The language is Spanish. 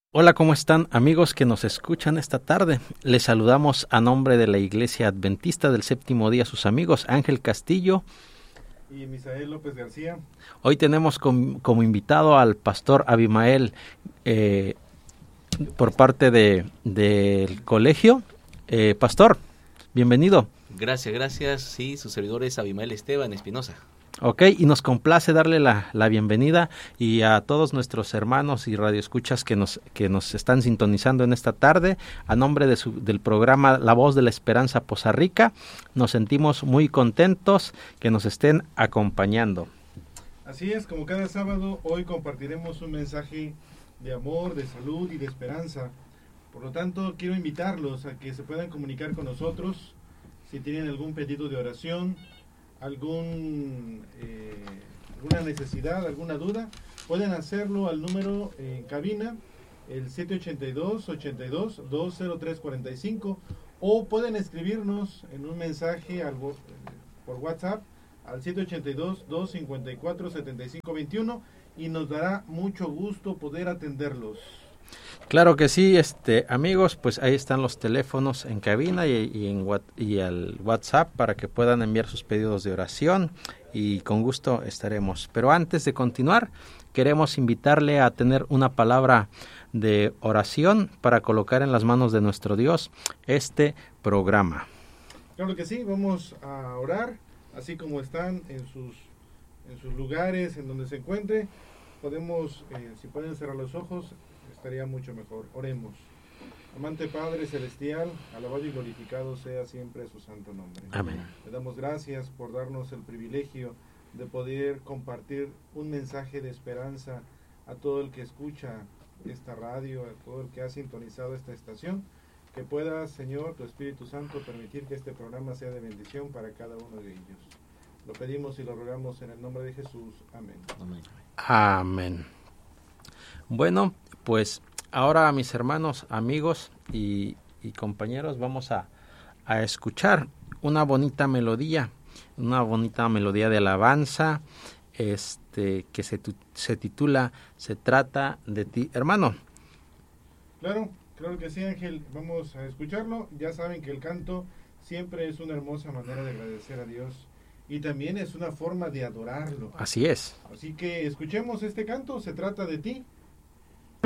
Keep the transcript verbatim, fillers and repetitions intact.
Hola, ¿cómo están amigos que nos escuchan esta tarde? Les saludamos a nombre de la Iglesia Adventista del Séptimo Día sus amigos Ángel Castillo y Misael López García. Hoy tenemos com, como invitado al pastor Abimael eh, por parte de del colegio. Eh, pastor, bienvenido. Gracias, gracias. Sí, su servidor es Abimael Esteban Espinosa. Ok, y nos complace darle la, la bienvenida y a todos nuestros hermanos y radioescuchas que nos que nos están sintonizando en esta tarde. A nombre de su, del programa La Voz de la Esperanza Poza Rica, nos sentimos muy contentos que nos estén acompañando. Así es, como cada sábado, hoy compartiremos un mensaje de amor, de salud y de esperanza. Por lo tanto, quiero invitarlos a que se puedan comunicar con nosotros si tienen algún pedido de oración, algún eh, alguna necesidad, alguna duda, pueden hacerlo al número en eh, cabina, el siete ochenta y dos, ochenta y dos, dos cero tres cuarenta y cinco, o pueden escribirnos en un mensaje al, por WhatsApp al siete ochenta y dos, dos cincuenta y cuatro, setenta y cinco veintiuno, y nos dará mucho gusto poder atenderlos. Claro que sí, este amigos, pues ahí están los teléfonos en cabina y, y en y al WhatsApp para que puedan enviar sus pedidos de oración y con gusto estaremos. Pero antes de continuar, queremos invitarle a tener una palabra de oración para colocar en las manos de nuestro Dios este programa. Claro que sí, vamos a orar, así como están en sus en sus lugares, en donde se encuentre. Podemos, eh, si pueden cerrar los ojos, estaría mucho mejor. Oremos. Amante Padre Celestial, alabado y glorificado sea siempre su santo nombre. Amén. Le damos gracias por darnos el privilegio de poder compartir un mensaje de esperanza a todo el que escucha esta radio, a todo el que ha sintonizado esta estación. Que pueda, Señor, tu Espíritu Santo, permitir que este programa sea de bendición para cada uno de ellos. Lo pedimos y lo rogamos en el nombre de Jesús. Amén. Amén. Amén. Bueno, pues ahora mis hermanos, amigos y, y compañeros, vamos a, a escuchar una bonita melodía, una bonita melodía de alabanza, este que se, se titula Se trata de ti, hermano. Claro, claro que sí, Ángel, vamos a escucharlo. Ya saben que el canto siempre es una hermosa manera de agradecer a Dios y también es una forma de adorarlo. Así es. Así que escuchemos este canto, Se trata de ti.